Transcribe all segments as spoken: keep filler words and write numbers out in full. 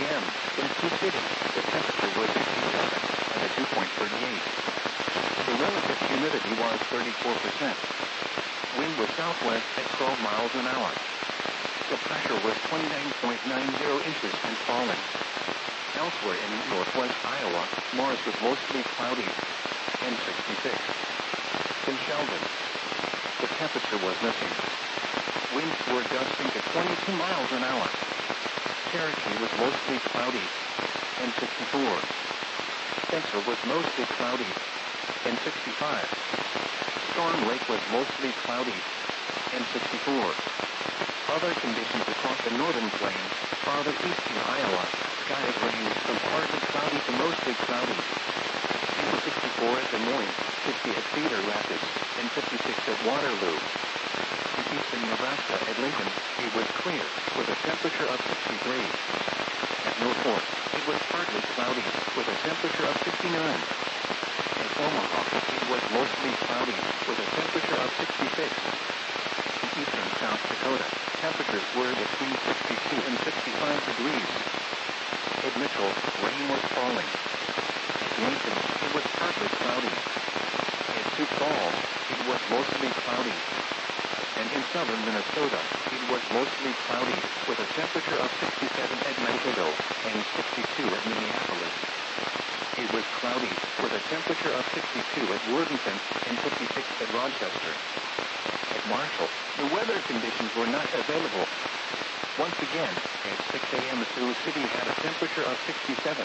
m in Sioux City, the temperature was sixty-seven and a dew point thirty-eight. The relative humidity was thirty-four percent. Wind was southwest at twelve miles an hour. The pressure was twenty-nine point nine zero inches and falling. Elsewhere in northwest Iowa, Morris was mostly cloudy and sixty-six. In Sheldon, the temperature was missing. Winds were gusting to twenty-two miles an hour. Cherokee was mostly cloudy and sixty-four. Spencer was mostly cloudy and sixty-five. Storm Lake was mostly cloudy and sixty-four. Other conditions across the northern plains, farther east in Iowa, skies ranged from partly cloudy to mostly cloudy. It was sixty-four at Des Moines, sixty at Cedar Rapids, and fifty-six at Waterloo. In eastern Nebraska at Lincoln, it was clear, with a temperature of sixty-three. At Norfolk, it was partly cloudy, with a temperature of fifty-nine. At Omaha, it was mostly cloudy, with a temperature of sixty-six. In eastern South Dakota, temperatures were between sixty-two and sixty-five degrees. At Mitchell, rain was falling. At Yankton, it was partly cloudy. At Sioux Falls, it was mostly cloudy. And in southern Minnesota, it was mostly cloudy, with a temperature of sixty-seven at Mankato and sixty-two at Minneapolis. It was cloudy, with a temperature of sixty-two at Worthington and fifty-six at Rochester. At Marshall, the weather conditions were not available. Once again, at six a m Sioux City had a temperature of sixty-seven.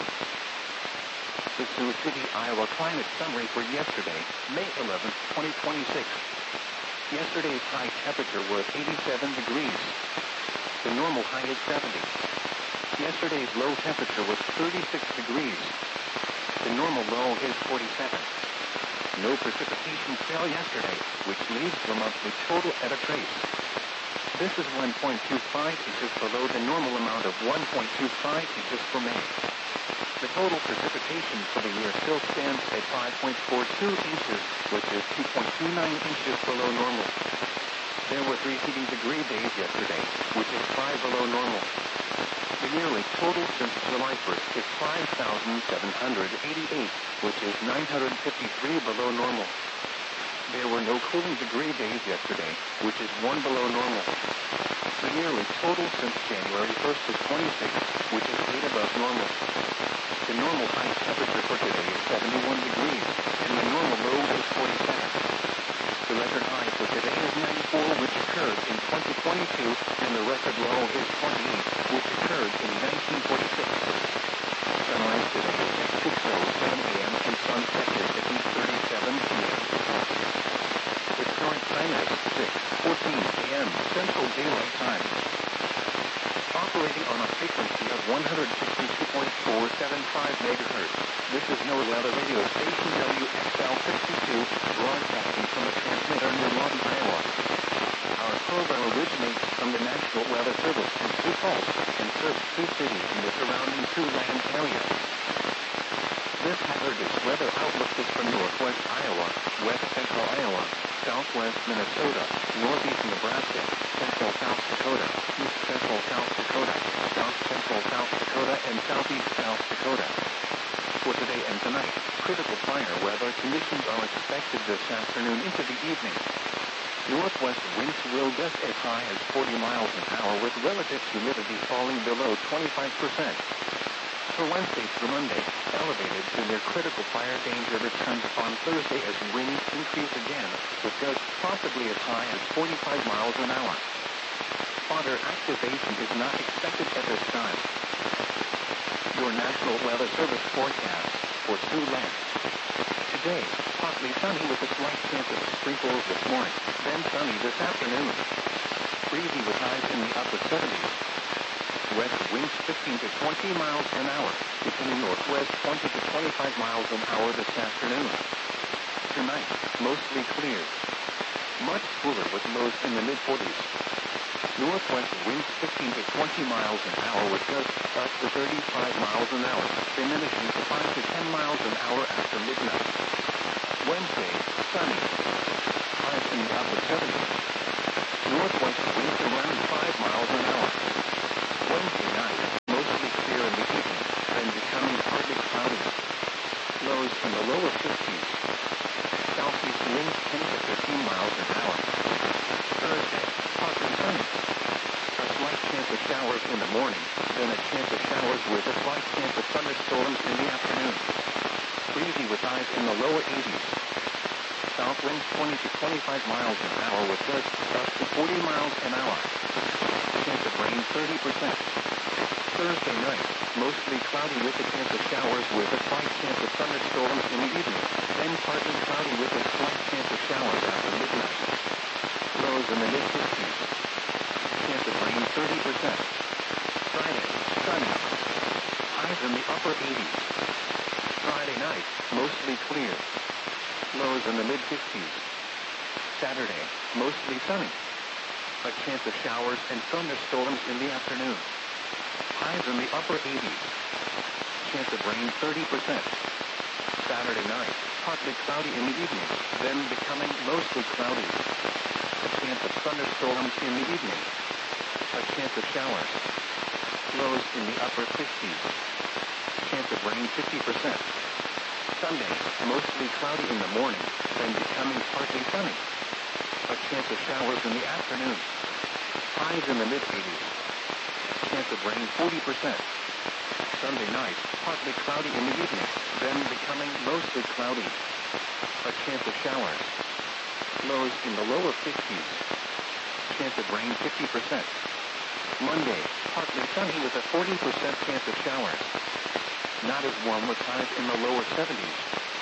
The Sioux City, Iowa climate summary for yesterday, May eleventh, twenty twenty-six. Yesterday's high temperature was eighty-seven degrees. The normal high is seventy. Yesterday's low temperature was thirty-six degrees. The normal low is forty-seven. No precipitation fell yesterday, which leaves the monthly total at a trace. This is one point two five inches below the normal amount of one point two five inches for May. The total precipitation for the year still stands at five point four two inches, which is two point two nine inches below normal. There were three heating degree days yesterday, which is five below normal. The yearly total since July first is five thousand seven hundred eighty-eight, which is nine hundred fifty-three below normal. There were no cooling degree days yesterday, which is one below normal. The yearly total since January first is twenty-six, which is eight above normal. The normal high temperature for today is seventy-one degrees, and the normal low is forty-seven. The record high for today is ninety-four, which occurred in twenty twenty-two, and the record low is twenty-eight, which occurred in nineteen forty-six. Sunrise today is at six oh seven a m and sunset is at eight thirty-seven p m The current time is six fourteen a m Central Daylight Time. Operating on a frequency of one hundred sixty-two point four seven five megahertz, this is NOAA Weather Radio Station W X L sixty-two, broadcasting from a transmitter near Lawton, Iowa. Our program originates from the National Weather Service in Sioux Falls and serves Sioux City and the surrounding Siouxland area. This hazardous weather outlook is for northwest Iowa, west central Iowa, southwest Minnesota, northeast Nebraska, central South Dakota, east central South Dakota, south central South Dakota, and southeast South Dakota. For today and tonight, critical fire weather conditions are expected this afternoon into the evening. Northwest winds will gust as high as forty miles an hour with relative humidity falling below twenty-five percent. For Wednesday through Monday, elevated to near critical fire danger returns on Thursday as winds increase again, with gusts possibly as high as forty-five miles an hour. Further activation is not expected at this time. Your National Weather Service forecast for Siouxland. Today, partly sunny with a slight chance of sprinkles this morning, then sunny this afternoon. Breezy with highs in the upper seventies. West winds fifteen to twenty miles an hour, becoming northwest twenty to twenty-five miles an hour this afternoon. Tonight, mostly clear. Much cooler with lows in the mid forties. Northwest winds fifteen to twenty miles an hour with gusts up to thirty-five miles an hour, diminishing to five to ten miles an hour after midnight. Wednesday, sunny. Highs in the upper seventies. Northwest winds around five miles an hour. Wednesday night, mostly clear in the morning, then a chance of showers with a slight chance of thunderstorms in the afternoon. Breezy with highs in the lower eighties. South winds twenty to twenty-five miles an hour with gusts up to forty miles an hour. Chance of rain thirty percent. Thursday night, mostly cloudy with a chance of showers with a slight chance of thunderstorms in the evening, then partly cloudy with a slight chance of showers after midnight. Lows in the mid-fifties. Chance of rain thirty percent. Friday, sunny. Highs in the upper eighties. Friday night, mostly clear. Lows in the mid-fifties. Saturday, mostly sunny. A chance of showers and thunderstorms in the afternoon. Highs in the upper eighties. Chance of rain thirty percent. Saturday night, partly cloudy in the evening, then becoming mostly cloudy. A chance of thunderstorms in the evening. A chance of showers. Lows in the upper fifties. Chance of rain fifty percent. Sunday, mostly cloudy in the morning, then becoming partly sunny. A chance of showers in the afternoon. Highs in the mid-eighties. Chance of rain forty percent. Sunday night, partly cloudy in the evening, then becoming mostly cloudy. A chance of showers. Lows in the lower fifties. Chance of rain fifty percent. Monday, partly sunny with a forty percent chance of showers. Not as warm with highs in the lower seventies.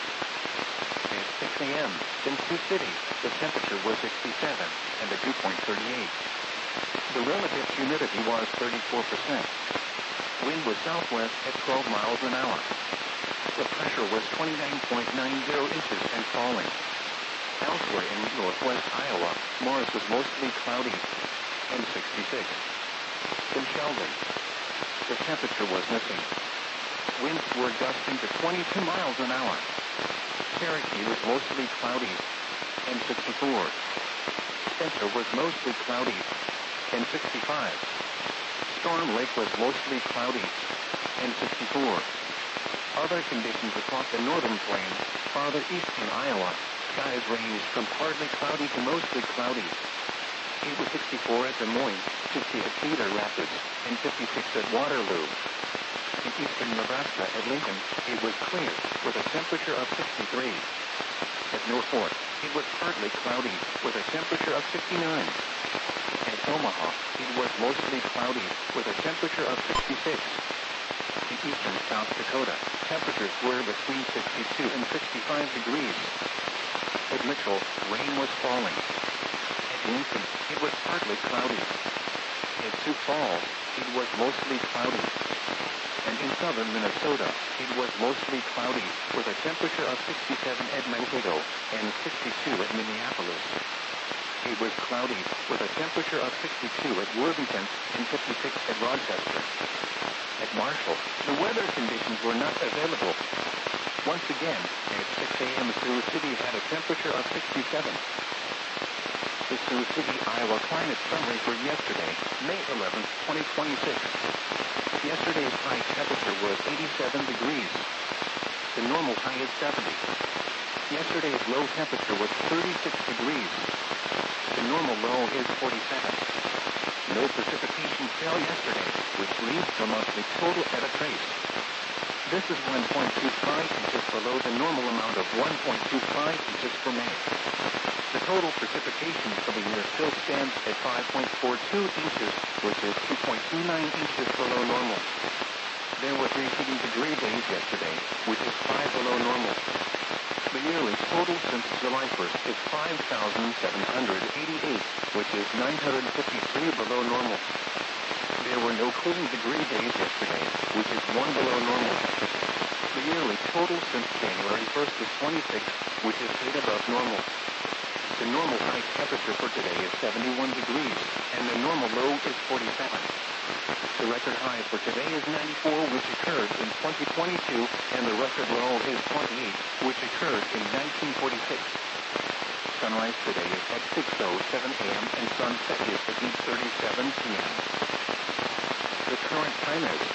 At six a m in Sioux City, the temperature was sixty-seven, and the dew point thirty-eight. The relative humidity was thirty-four percent. Wind was southwest at twelve miles an hour. The pressure was twenty-nine point nine zero inches and falling. Elsewhere in northwest Iowa, Morris was mostly cloudy and sixty-six. In Sheldon, the temperature was missing. Winds were gusting to twenty-two miles an hour. Cherokee was mostly cloudy and sixty-four. Spencer was mostly cloudy and sixty-five. Storm Lake was mostly cloudy and sixty-four. Other conditions across the northern plains, farther east in Iowa, skies ranged from partly cloudy to mostly cloudy. It was sixty-four at Des Moines, fifty at Cedar Rapids, and fifty-six at Waterloo. In eastern Nebraska at Lincoln, it was clear, with a temperature of sixty-three. At Norfolk, it was partly cloudy, with a temperature of sixty-nine. At Omaha, it was mostly cloudy, with a temperature of sixty-six. In eastern South Dakota, temperatures were between sixty-two and sixty-five degrees. At Mitchell, rain was falling. At Lincoln, it was partly cloudy. At Sioux Falls, it was mostly cloudy. And in southern Minnesota, it was mostly cloudy, with a temperature of sixty-seven at Mankato and sixty-two at Minneapolis. It was cloudy, with a temperature of sixty-two at Worthington and fifty-six at Rochester. At Marshall, the weather conditions were not available. Once again, at six a m Sioux City had a temperature of sixty-seven. The Sioux City, Iowa climate summary for yesterday, May eleventh, twenty twenty-six. Yesterday's high temperature was eighty-seven degrees. The normal high is seventy. Yesterday's low temperature was thirty-six degrees. The normal low is forty-seven. No precipitation fell yesterday, which leaves the monthly total at a trace. This is one point two five inches below the normal amount of one point two five inches for May. The total precipitation for the year still stands at five point four two inches, which is two point two nine inches below normal. There were three heating degree days yesterday, which is five below normal. The yearly total since July first is five thousand seven hundred eighty-eight, which is nine hundred fifty-three below normal. There were no cooling degree days yesterday, which is one below normal. The yearly total since January first is twenty-six, which is eight above normal. The normal high temperature for today is seventy-one degrees, and the normal low is forty-seven. The record high for today is ninety-four, which occurred in twenty twenty-two, and the record low is twenty-eight, which occurred in nineteen forty-six. Sunrise today is at six oh seven a m and sunset is at eight thirty-seven p m The current time is